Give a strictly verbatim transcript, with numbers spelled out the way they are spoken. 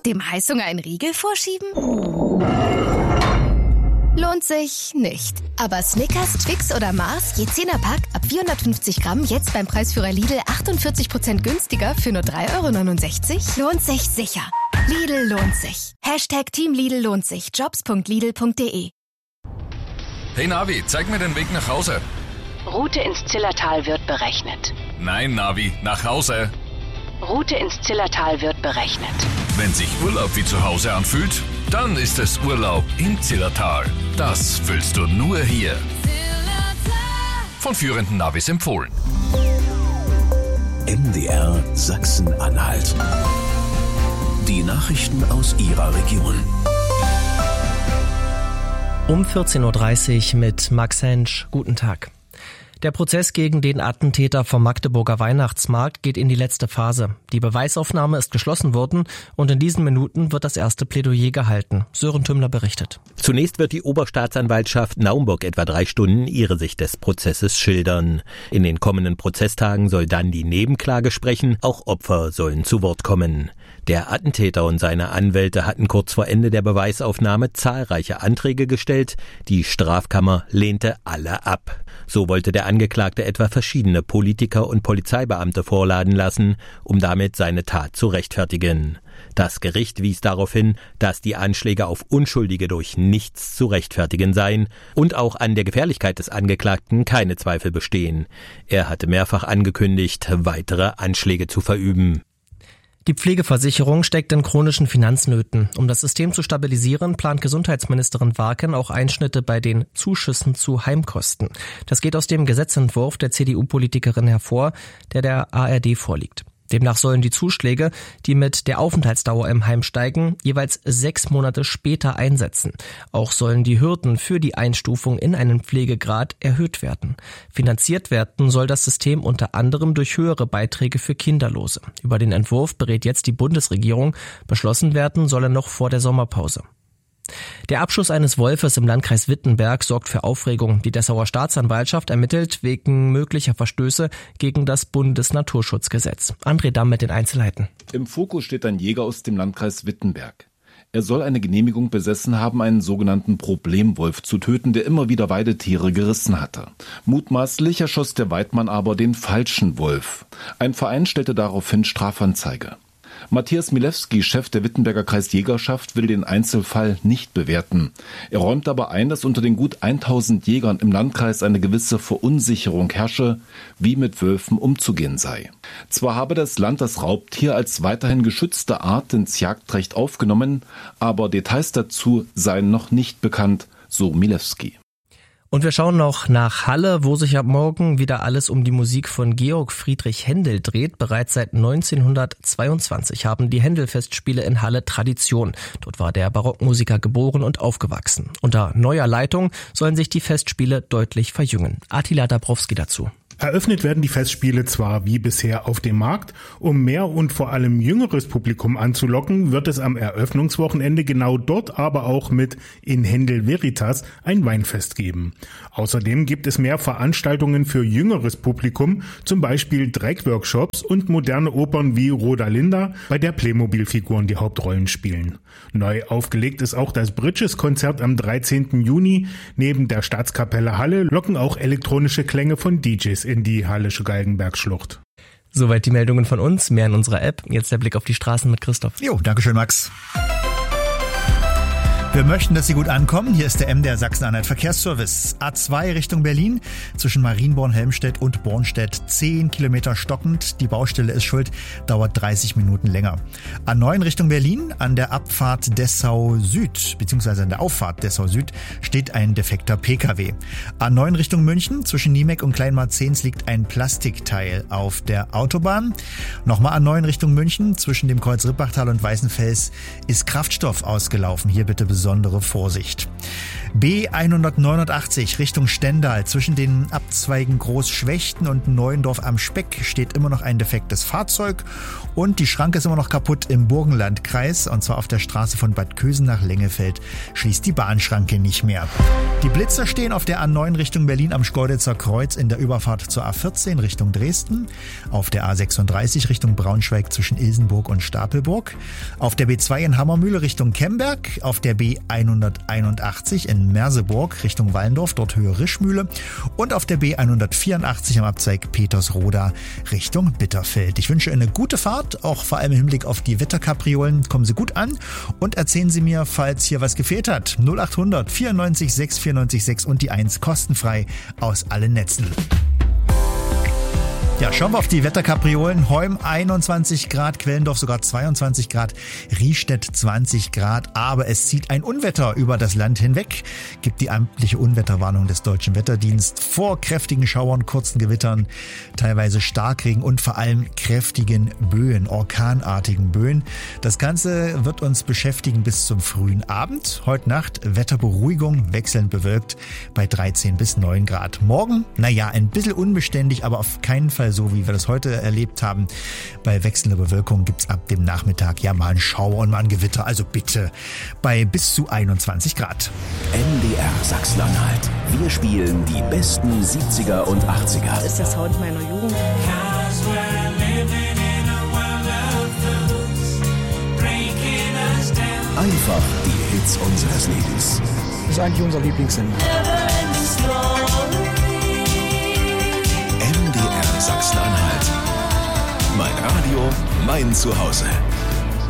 Dem Heißhunger einen Riegel vorschieben? Lohnt sich nicht. Aber Snickers, Twix oder Mars, je zehner-Pack, ab vierhundertfünfzig Gramm, jetzt beim Preisführer Lidl achtundvierzig Prozent günstiger für nur drei Euro neunundsechzig? Lohnt sich sicher. Lidl lohnt sich. Hashtag Team Lidl lohnt sich. Jobs punkt lidl punkt de. Hey Navi, zeig mir den Weg nach Hause. Route ins Zillertal wird berechnet. Nein, Navi, nach Hause. Route ins Zillertal wird berechnet. Wenn sich Urlaub wie zu Hause anfühlt, dann ist es Urlaub im Zillertal. Das fühlst du nur hier. Von führenden Navis empfohlen. M D R Sachsen-Anhalt. Die Nachrichten aus Ihrer Region. Um vierzehn Uhr dreißig mit Max Hensch. Guten Tag. Der Prozess gegen den Attentäter vom Magdeburger Weihnachtsmarkt geht in die letzte Phase. Die Beweisaufnahme ist geschlossen worden und in diesen Minuten wird das erste Plädoyer gehalten. Sören Tümmler berichtet. Zunächst wird die Oberstaatsanwaltschaft Naumburg etwa drei Stunden ihre Sicht des Prozesses schildern. In den kommenden Prozesstagen soll dann die Nebenklage sprechen, auch Opfer sollen zu Wort kommen. Der Attentäter und seine Anwälte hatten kurz vor Ende der Beweisaufnahme zahlreiche Anträge gestellt. Die Strafkammer lehnte alle ab. So wollte der Angeklagte etwa verschiedene Politiker und Polizeibeamte vorladen lassen, um damit seine Tat zu rechtfertigen. Das Gericht wies darauf hin, dass die Anschläge auf Unschuldige durch nichts zu rechtfertigen seien und auch an der Gefährlichkeit des Angeklagten keine Zweifel bestehen. Er hatte mehrfach angekündigt, weitere Anschläge zu verüben. Die Pflegeversicherung steckt in chronischen Finanznöten. Um das System zu stabilisieren, plant Gesundheitsministerin Warken auch Einschnitte bei den Zuschüssen zu Heimkosten. Das geht aus dem Gesetzentwurf der C D U-Politikerin hervor, der der A R D vorliegt. Demnach sollen die Zuschläge, die mit der Aufenthaltsdauer im Heim steigen, jeweils sechs Monate später einsetzen. Auch sollen die Hürden für die Einstufung in einen Pflegegrad erhöht werden. Finanziert werden soll das System unter anderem durch höhere Beiträge für Kinderlose. Über den Entwurf berät jetzt die Bundesregierung. Beschlossen werden soll er noch vor der Sommerpause. Der Abschuss eines Wolfes im Landkreis Wittenberg sorgt für Aufregung. Die Dessauer Staatsanwaltschaft ermittelt wegen möglicher Verstöße gegen das Bundesnaturschutzgesetz. André Damm mit den Einzelheiten. Im Fokus steht ein Jäger aus dem Landkreis Wittenberg. Er soll eine Genehmigung besessen haben, einen sogenannten Problemwolf zu töten, der immer wieder Weidetiere gerissen hatte. Mutmaßlich erschoss der Weidmann aber den falschen Wolf. Ein Verein stellte daraufhin Strafanzeige. Matthias Milewski, Chef der Wittenberger Kreisjägerschaft, will den Einzelfall nicht bewerten. Er räumt aber ein, dass unter den gut tausend Jägern im Landkreis eine gewisse Verunsicherung herrsche, wie mit Wölfen umzugehen sei. Zwar habe das Land das Raubtier als weiterhin geschützte Art ins Jagdrecht aufgenommen, aber Details dazu seien noch nicht bekannt, so Milewski. Und wir schauen noch nach Halle, wo sich ab morgen wieder alles um die Musik von Georg Friedrich Händel dreht. Bereits seit neunzehnhundertzweiundzwanzig haben die Händel-Festspiele in Halle Tradition. Dort war der Barockmusiker geboren und aufgewachsen. Unter neuer Leitung sollen sich die Festspiele deutlich verjüngen. Attila Dabrowski dazu. Eröffnet werden die Festspiele zwar wie bisher auf dem Markt, um mehr und vor allem jüngeres Publikum anzulocken, wird es am Eröffnungswochenende genau dort aber auch mit In Händel Veritas ein Weinfest geben. Außerdem gibt es mehr Veranstaltungen für jüngeres Publikum, zum Beispiel Dreckworkshops und moderne Opern wie Rodalinda, bei der Playmobil-Figuren die Hauptrollen spielen. Neu aufgelegt ist auch das Bridges-Konzert am dreizehnten Juni. Neben der Staatskapelle Halle locken auch elektronische Klänge von D Js in die Hallische Galgenbergschlucht. Soweit die Meldungen von uns, mehr in unserer App. Jetzt der Blick auf die Straßen mit Christoph. Jo, dankeschön Max. Wir möchten, dass Sie gut ankommen. Hier ist der M D R Sachsen-Anhalt Verkehrsservice. A zwei Richtung Berlin, zwischen Marienborn-Helmstedt und Bornstedt zehn Kilometer stockend. Die Baustelle ist schuld, dauert dreißig Minuten länger. A neun Richtung Berlin, an der Abfahrt Dessau Süd, beziehungsweise an der Auffahrt Dessau Süd, steht ein defekter P K W. A neun Richtung München, zwischen Niemek und Kleinmarzens liegt ein Plastikteil auf der Autobahn. Nochmal A neun Richtung München, zwischen dem Kreuz Rippachtal und Weißenfels ist Kraftstoff ausgelaufen. Hier bitte besondere Vorsicht. B hundertneunundachtzig Richtung Stendal. Zwischen den Abzweigen Großschwechten und Neuendorf am Speck steht immer noch ein defektes Fahrzeug und die Schranke ist immer noch kaputt im Burgenlandkreis, und zwar auf der Straße von Bad Kösen nach Lengefeld schließt die Bahnschranke nicht mehr. Die Blitzer stehen auf der A neun Richtung Berlin am Schkeuditzer Kreuz in der Überfahrt zur A vierzehn Richtung Dresden, auf der A sechsunddreißig Richtung Braunschweig zwischen Ilsenburg und Stapelburg, auf der B zwei in Hammermühle Richtung Kemberg, auf der B hunderteinundachtzig in Merseburg Richtung Wallendorf, dort Höhe Rischmühle, und auf der B hundertvierundachtzig am Abzweig Petersroda Richtung Bitterfeld. Ich wünsche eine gute Fahrt, auch vor allem im Hinblick auf die Wetterkapriolen. Kommen Sie gut an und erzählen Sie mir, falls hier was gefehlt hat. null achthundert vierundneunzig sechs vierundneunzig sechs und die eins kostenfrei aus allen Netzen. Ja, schauen wir auf die Wetterkapriolen. Heum einundzwanzig Grad, Quellendorf sogar zweiundzwanzig Grad, Riestedt zwanzig Grad. Aber es zieht ein Unwetter über das Land hinweg. Gibt die amtliche Unwetterwarnung des Deutschen Wetterdienstes vor kräftigen Schauern, kurzen Gewittern, teilweise Starkregen und vor allem kräftigen Böen, orkanartigen Böen. Das Ganze wird uns beschäftigen bis zum frühen Abend. Heute Nacht Wetterberuhigung, wechselnd bewölkt bei dreizehn bis neun Grad. Morgen, naja, ein bisschen unbeständig, aber auf keinen Fall so, wie wir das heute erlebt haben. Bei wechselnder Bewölkung gibt's ab dem Nachmittag ja mal einen Schauer und mal ein Gewitter. Also bitte bei bis zu einundzwanzig Grad. N D R Sachsen-Anhalt. Wir spielen die besten siebziger und achtziger. Das ist der Sound meiner Jugend. Einfach die Hits unseres Lebens. Das ist eigentlich unser Lieblingssender. N D R Sachsen-Anhalt. Mein Radio, mein Zuhause.